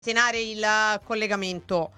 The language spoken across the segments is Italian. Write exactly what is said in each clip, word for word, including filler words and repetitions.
Ripristinare il collegamento.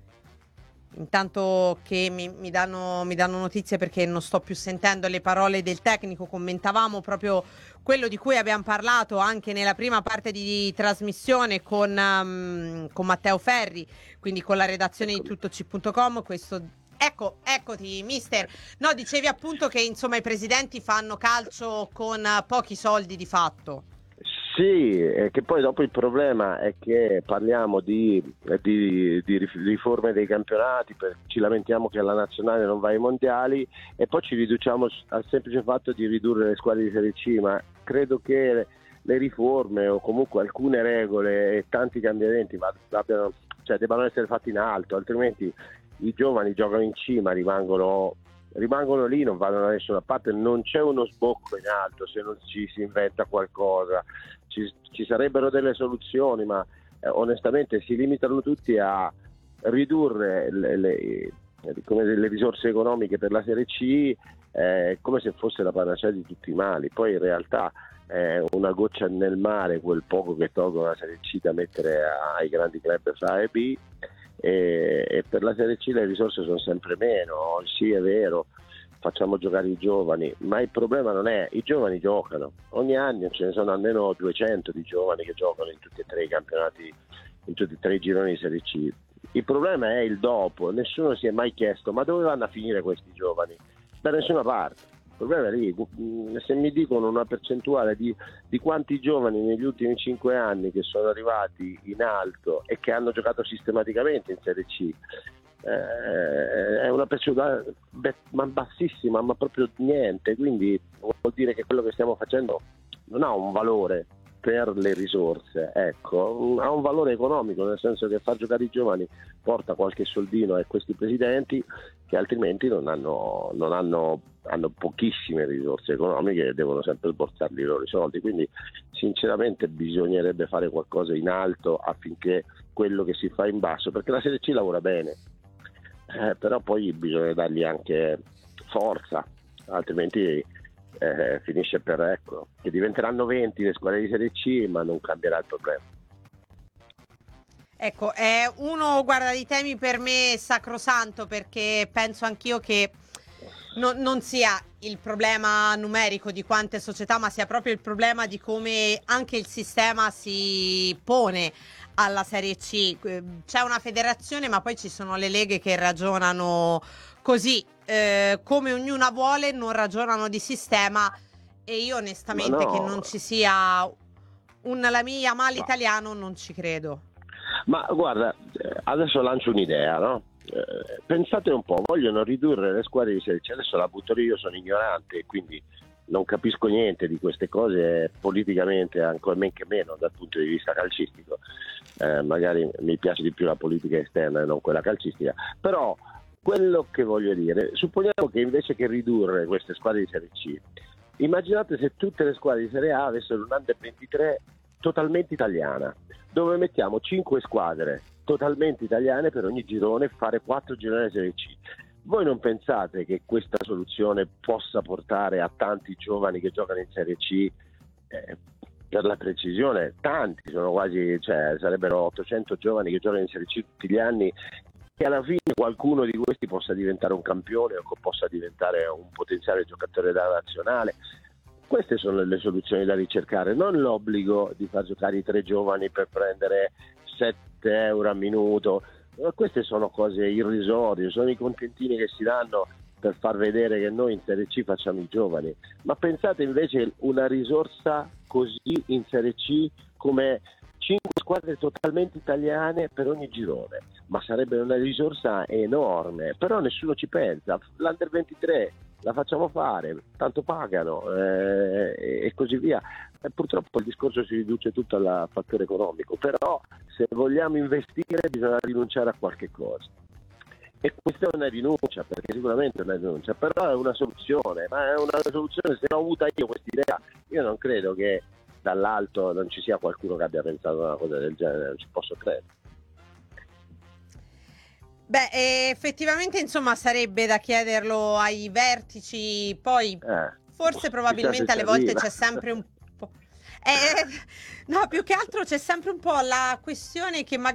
Intanto che mi, mi danno, mi danno notizie, perché non sto più sentendo le parole del tecnico. Commentavamo proprio quello di cui abbiamo parlato anche nella prima parte di trasmissione con, um, con Matteo Ferri, quindi con la redazione di Eccomi. tuttoci punto com. Questo, ecco, eccoti mister. No, dicevi appunto che insomma i presidenti fanno calcio con pochi soldi di fatto. Sì, è che poi dopo il problema è che parliamo di, di, di riforme dei campionati, per, ci lamentiamo che la nazionale non va ai mondiali e poi ci riduciamo al semplice fatto di ridurre le squadre di Serie C, ma credo che le riforme o comunque alcune regole e tanti cambiamenti abbiano, cioè, debbano essere fatti in alto, altrimenti i giovani giocano in cima, rimangono... rimangono lì, non vanno da nessuna parte, non c'è uno sbocco in alto se non ci si inventa qualcosa. Ci, ci sarebbero delle soluzioni, ma eh, onestamente si limitano tutti a ridurre le, le, come le risorse economiche per la Serie C, eh, come se fosse la panacea di tutti i mali. Poi in realtà è una goccia nel mare quel poco che tolgono la Serie C da mettere ai grandi club A e B. E, e per la Serie C le risorse sono sempre meno. Sì, è vero, facciamo giocare i giovani, ma il problema non è, i giovani giocano, ogni anno ce ne sono almeno duecento di giovani che giocano in tutti e tre i campionati, in tutti e tre i gironi di Serie C. Il problema è il dopo, nessuno si è mai chiesto ma dove vanno a finire questi giovani? Da nessuna parte. Il problema è lì, se mi dicono una percentuale di, di quanti giovani negli ultimi cinque anni che sono arrivati in alto e che hanno giocato sistematicamente in Serie C, eh, è una percentuale ma bassissima, ma proprio niente, quindi vuol dire che quello che stiamo facendo non ha un valore per le risorse, ecco, ha un valore economico, nel senso che far giocare i giovani porta qualche soldino a questi presidenti che altrimenti non hanno, non hanno, hanno pochissime risorse economiche e devono sempre sborsarli i loro soldi, quindi sinceramente bisognerebbe fare qualcosa in alto affinché quello che si fa in basso, perché la Serie C lavora bene, eh, però poi bisogna dargli anche forza, altrimenti Eh, finisce per, ecco, che diventeranno venti le squadre di Serie C, ma non cambierà il problema. Ecco, è uno, guarda, di temi per me sacrosanto, perché penso anch'io che no, non sia il problema numerico di quante società, ma sia proprio il problema di come anche il sistema si pone alla Serie C. C'è una federazione, ma poi ci sono le leghe che ragionano così, eh, come ognuna vuole, non ragionano di sistema, e io onestamente No, che non ci sia un la mia male ma, italiano non ci credo. ma guarda, adesso lancio un'idea, no? Eh, pensate un po', vogliono ridurre le squadre di Serie C, adesso la butto lì, io sono ignorante, quindi non capisco niente di queste cose politicamente, ancora men che meno dal punto di vista calcistico, eh, magari mi piace di più la politica esterna e non quella calcistica, però quello che voglio dire, supponiamo che invece che ridurre queste squadre di Serie C, immaginate se tutte le squadre di Serie A avessero un under ventitré totalmente italiana, dove mettiamo cinque squadre totalmente italiane per ogni girone, fare quattro gironi di Serie C. Voi non pensate che questa soluzione possa portare a tanti giovani che giocano in Serie C? Eh, per la precisione, tanti, sono quasi, cioè sarebbero ottocento giovani che giocano in Serie C tutti gli anni, e alla fine qualcuno di questi possa diventare un campione o possa diventare un potenziale giocatore della nazionale. Queste sono le soluzioni da ricercare, non l'obbligo di far giocare i tre giovani per prendere sette euro a minuto. Queste sono cose irrisorie, sono i contentini che si danno per far vedere che noi in Serie C facciamo i giovani. Ma pensate invece una risorsa così in Serie C come cinque squadre totalmente italiane per ogni girone, ma sarebbe una risorsa enorme, però nessuno ci pensa. L'Under ventitré la facciamo fare, tanto pagano, eh, e così via. E purtroppo il discorso si riduce tutto al fattore economico, però se vogliamo investire bisogna rinunciare a qualche cosa. E questa è una rinuncia, perché sicuramente è una rinuncia, però è una soluzione, ma è una soluzione, se l'ho avuta io questa idea, io non credo che dall'alto non ci sia qualcuno che abbia pensato a una cosa del genere, non ci posso credere. Beh, effettivamente insomma sarebbe da chiederlo ai vertici, poi Eh, forse probabilmente alle volte c'è sempre un po'... Eh, no, più che altro c'è sempre un po' la questione che magari